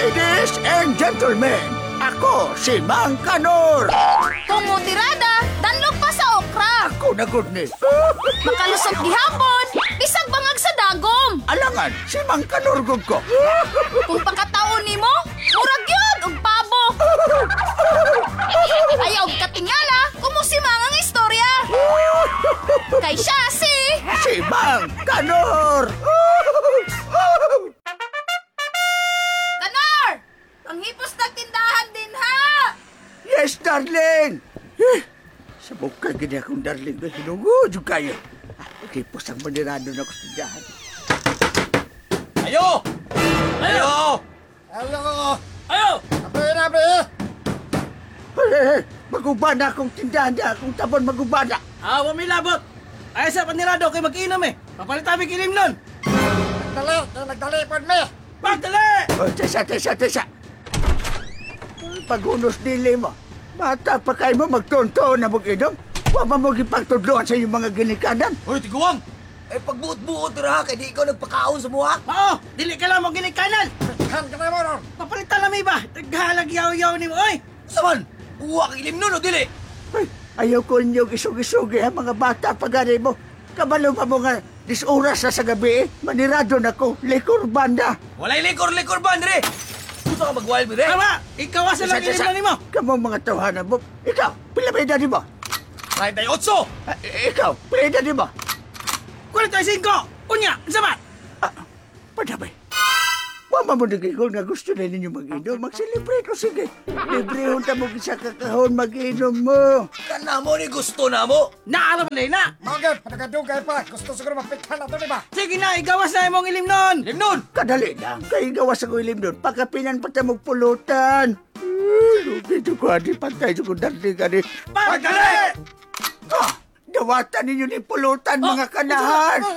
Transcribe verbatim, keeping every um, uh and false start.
Ladies and gentlemen, ako si Mang Kanor. Tumutirada, danlog pa sa okra. Ako na good ni. Makalusot gihapon, bisag bangag sa dagom. Alangan, si Mang Kanor gud ko. Kung pagkataon nimo, murag yun, og pabo. Ayaw katingala, kumusimang ang istorya. Kay siya si... Si Mang Kanor. Kanor! Panghipos ng tindahan din, ha? Yes, darling. Eh, sa bukal gini akong darling ko, hinungod yung kayo. Ah, Kipos ang manirado na ko sa tindahan. Ayo! Ayo! Ayo! Ayo! Abe na, abe! Hey, hey, hey, magubana akong tindahan niya, akong tabon magubana. Ah, wami labot. Ay sa panirado kay mag-inom eh. Papalitan mi kilim nun. Nagdali! Nagdali po me! Pagdali! Oh, tesa, tesa, tesa. Pag-unos dili mo. Bata pa kayo mo magtonto na mag-inom. Huwag mo mo ipagtudloan sa iyong mga ginikanan. Hoy, tiguwang! Eh, pagbuot-buot ra kay di ikaw nagpakaon sa buhak. Oo, dili ka lang mo ginikanan. Han ka na mo ron! Papalitan na mi ba? Naghalag yaw-yaw ni mo, oy! Saman, uwa kang ilim nun o dili? Ay, ayaw ko ninyo isugi-sugi ang mga bata pagari mo. Kabalo pa mo nga dis oras na sa gabi eh. Manirado na ko, likor banda. Walay likor-likor ba, Andre? Gusto ka mag-wild dire? Tama! Ikaw asa lang ilim na ni mo! Kamu mga tawanan mo. Ikaw, pila ba edad mo? thirty-eight! Ah, ikaw, pila edad mo? forty-five! Unya, sabat! Ah, padabay. Wama mo nagigol nga gusto na ninyo mag-inom. Mag-celebrate o sige. Librehon ta mo sa kakahon mag-inom mo. Kana mo ni gusto na mo? Naara man na! Mga panagadugay pa! Gusto siguro mapikhan na ito, di ba? Sige na, igawas na imong ilim nun! Ilim nun! Kadali lang. Kaya gawas ako ilim doon. Pagkapinan pa tayo magpulutan. Ay, dito ko adi pantay sa kundarding adi. Pagdali! Ah, dawatan ninyo ni pulutan mga kanahan.